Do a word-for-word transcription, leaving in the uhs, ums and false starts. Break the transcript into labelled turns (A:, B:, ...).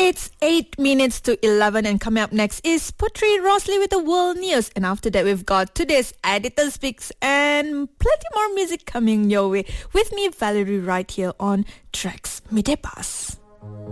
A: It's eight minutes to eleven, and coming up next is Putri Rosley with the World News. And after that, we've got today's Editor Speaks and plenty more music coming your way. With me, Valerie, right here on Tracks Midday Pass.